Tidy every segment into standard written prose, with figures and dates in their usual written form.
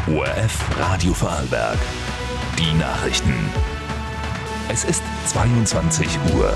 ORF Radio Vorarlberg. Die Nachrichten. Es ist 22 Uhr.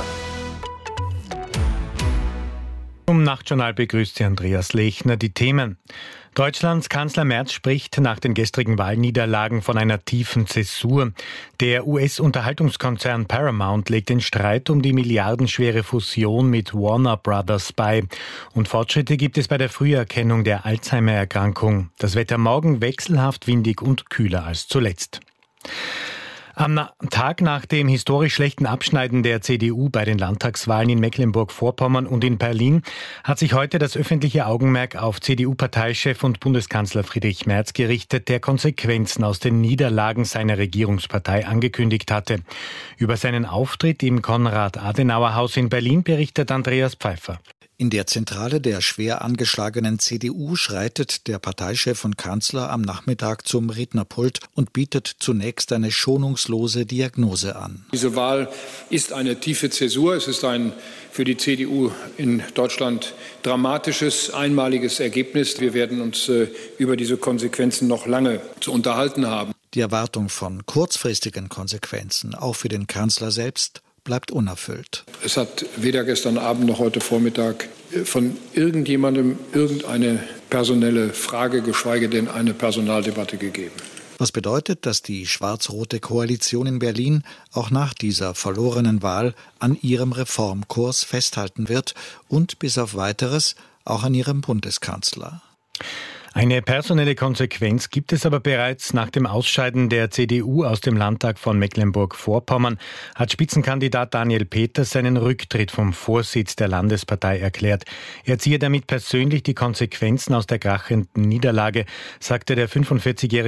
Im Nachtjournal begrüßt Sie Andreas Lechner. Die Themen. Deutschlands Kanzler Merz spricht nach den gestrigen Wahlniederlagen von einer tiefen Zäsur. Der US-Unterhaltungskonzern Paramount legt den Streit um die milliardenschwere Fusion mit Warner Brothers bei. Und Fortschritte gibt es bei der Früherkennung der Alzheimer-Erkrankung. Das Wetter morgen wechselhaft windig und kühler als zuletzt. Am Tag nach dem historisch schlechten Abschneiden der CDU bei den Landtagswahlen in Mecklenburg-Vorpommern und in Berlin hat sich heute das öffentliche Augenmerk auf CDU-Parteichef und Bundeskanzler Friedrich Merz gerichtet, der Konsequenzen aus den Niederlagen seiner Regierungspartei angekündigt hatte. Über seinen Auftritt im Konrad-Adenauer-Haus in Berlin berichtet Andreas Pfeiffer. In der Zentrale der schwer angeschlagenen CDU schreitet der Parteichef und Kanzler am Nachmittag zum Rednerpult und bietet zunächst eine schonungslose Diagnose an. Diese Wahl ist eine tiefe Zäsur. Es ist ein für die CDU in Deutschland dramatisches, einmaliges Ergebnis. Wir werden uns über diese Konsequenzen noch lange zu unterhalten haben. Die Erwartung von kurzfristigen Konsequenzen, auch für den Kanzler selbst, bleibt unerfüllt. Es hat weder gestern Abend noch heute Vormittag von irgendjemandem irgendeine personelle Frage, geschweige denn eine Personaldebatte gegeben. Was bedeutet, dass die schwarz-rote Koalition in Berlin auch nach dieser verlorenen Wahl an ihrem Reformkurs festhalten wird und bis auf Weiteres auch an ihrem Bundeskanzler. Eine personelle Konsequenz gibt es aber bereits. Nach dem Ausscheiden der CDU aus dem Landtag von Mecklenburg-Vorpommern hat Spitzenkandidat Daniel Peters seinen Rücktritt vom Vorsitz der Landespartei erklärt. Er ziehe damit persönlich die Konsequenzen aus der krachenden Niederlage, sagte der 45-jährige